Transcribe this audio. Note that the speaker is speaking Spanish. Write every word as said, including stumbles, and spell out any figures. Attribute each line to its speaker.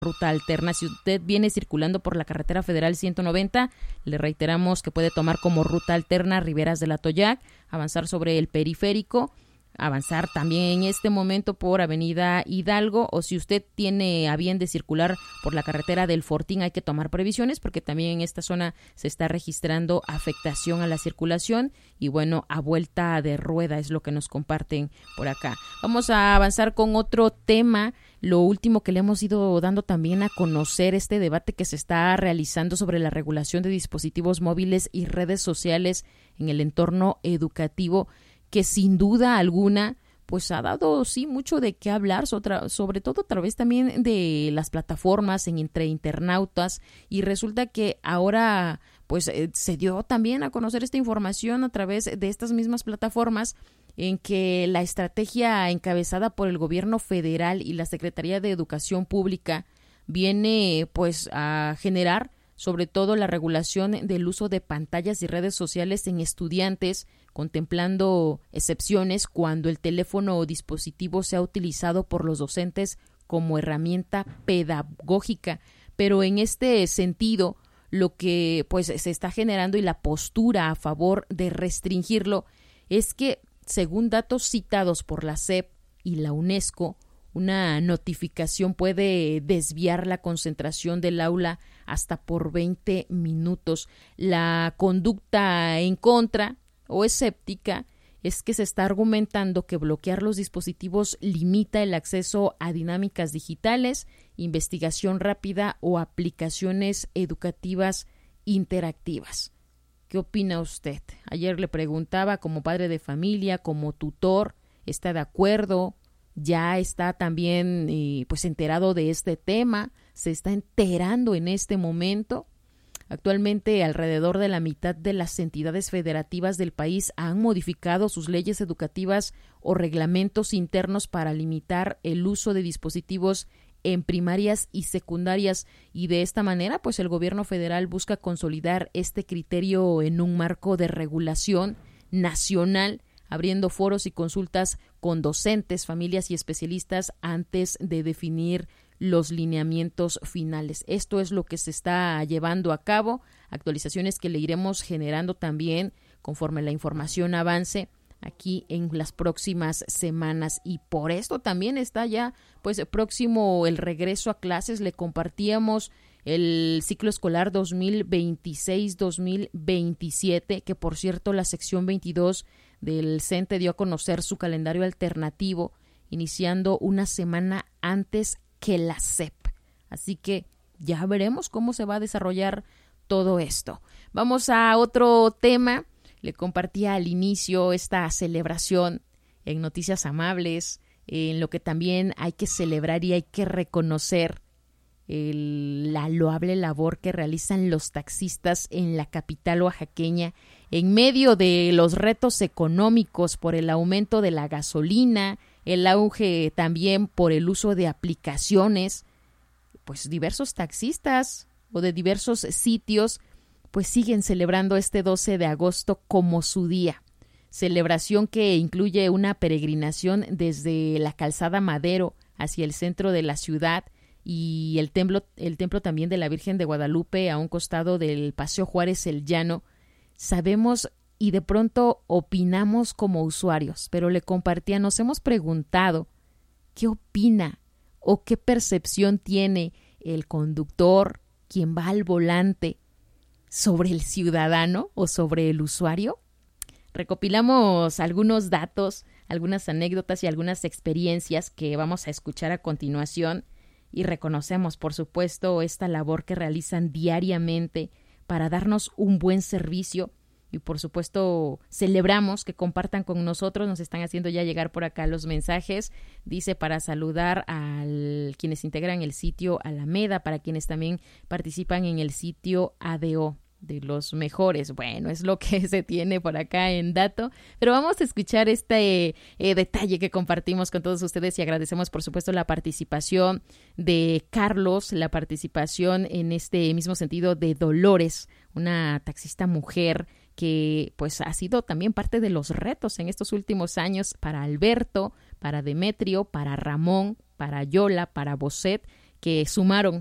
Speaker 1: ruta alterna. Si usted viene circulando por la carretera federal ciento noventa, le reiteramos que puede tomar como ruta alterna Riberas del Atoyac, avanzar sobre el periférico, avanzar también en este momento por Avenida Hidalgo, o si usted tiene a bien de circular por la carretera del Fortín, hay que tomar previsiones porque también en esta zona se está registrando afectación a la circulación y bueno, a vuelta de rueda es lo que nos comparten por acá. Vamos a avanzar con otro tema. Lo último que le hemos ido dando también a conocer, este debate que se está realizando sobre la regulación de dispositivos móviles y redes sociales en el entorno educativo, que sin duda alguna pues ha dado sí mucho de qué hablar, sobre, sobre todo a través también de las plataformas en, entre internautas, y resulta que ahora pues eh, se dio también a conocer esta información a través de estas mismas plataformas, en que la estrategia encabezada por el gobierno federal y la Secretaría de Educación Pública viene pues a generar sobre todo la regulación del uso de pantallas y redes sociales en estudiantes, contemplando excepciones cuando el teléfono o dispositivo sea utilizado por los docentes como herramienta pedagógica. Pero en este sentido, lo que pues se está generando y la postura a favor de restringirlo es que, según datos citados por la S E P y la UNESCO, una notificación puede desviar la concentración del aula hasta por veinte minutos. La conducta en contra o escéptica es que se está argumentando que bloquear los dispositivos limita el acceso a dinámicas digitales, investigación rápida o aplicaciones educativas interactivas. ¿Qué opina usted? Ayer le preguntaba, como padre de familia, como tutor, ¿está de acuerdo? ¿Ya está también eh, pues enterado de este tema? ¿Se está enterando en este momento? Actualmente, alrededor de la mitad de las entidades federativas del país han modificado sus leyes educativas o reglamentos internos para limitar el uso de dispositivos en primarias y secundarias, y de esta manera pues el gobierno federal busca consolidar este criterio en un marco de regulación nacional, abriendo foros y consultas con docentes, familias y especialistas antes de definir los lineamientos finales. Esto es lo que se está llevando a cabo, actualizaciones que le iremos generando también conforme la información avance aquí en las próximas semanas, y por esto también está ya pues próximo el regreso a clases. Le compartíamos el ciclo escolar dos mil veintiséis dos mil veintisiete, que por cierto la sección veintidós del CENTE dio a conocer su calendario alternativo, iniciando una semana antes que la S E P. Así que ya veremos cómo se va a desarrollar todo esto. Vamos a otro tema. Le compartía al inicio esta celebración en Noticias Amables, en lo que también hay que celebrar y hay que reconocer el, la loable labor que realizan los taxistas en la capital oaxaqueña en medio de los retos económicos por el aumento de la gasolina, el auge también por el uso de aplicaciones. Pues diversos taxistas o de diversos sitios pues siguen celebrando este doce de agosto como su día. Celebración que incluye una peregrinación desde la calzada Madero hacia el centro de la ciudad y el templo, el templo también de la Virgen de Guadalupe a un costado del Paseo Juárez el Llano. Sabemos y de pronto opinamos como usuarios, pero le compartía, nos hemos preguntado qué opina o qué percepción tiene el conductor, quien va al volante, sobre el ciudadano o sobre el usuario. Recopilamos algunos datos, algunas anécdotas y algunas experiencias que vamos a escuchar a continuación, y reconocemos, por supuesto, esta labor que realizan diariamente para darnos un buen servicio, y por supuesto celebramos que compartan con nosotros. Nos están haciendo ya llegar por acá los mensajes. Dice, para saludar a quienes integran el sitio Alameda, para quienes también participan en el sitio A D O, de los mejores. Bueno, es lo que se tiene por acá en dato, pero vamos a escuchar este eh, detalle que compartimos con todos ustedes, y agradecemos por supuesto la participación de Carlos, la participación en este mismo sentido de Dolores, una taxista mujer que pues ha sido también parte de los retos en estos últimos años para Alberto, para Demetrio, para Ramón, para Yola, para Boset, que sumaron